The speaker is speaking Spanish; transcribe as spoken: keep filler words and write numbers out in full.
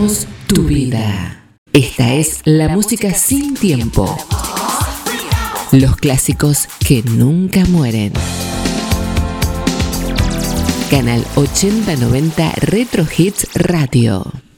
Somos tu vida. Esta es la música sin tiempo. Los clásicos que nunca mueren. Canal ochenta noventa Retro Hits Radio.